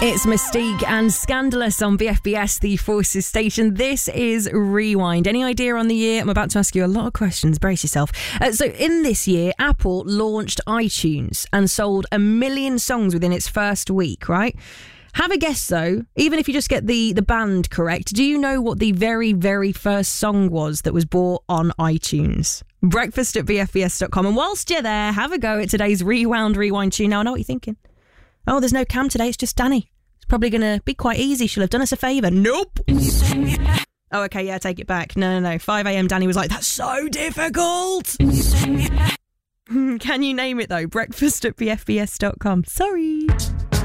It's Mystique and Scandalous on BFBS, the Forces station. This is Rewind. Any idea on the year? I'm about to ask you a lot of questions. Brace yourself. So in this year, Apple launched iTunes and sold 1 million songs within its first week, right? Have a guess, though, even if you just get the band correct. Do you know what the very, very first song was that was bought on iTunes? Breakfast at BFBS.com. And whilst you're there, have a go at today's Rewind tune. Now, I know what you're thinking. Oh, there's no Cam today. It's just Danny. It's probably going to be quite easy. She'll have done us a favour. Nope. Oh, okay, yeah, take it back. No. 5 a.m. Danny was like, that's so difficult. Can you name it, though? Breakfast at BFBS.com. Sorry.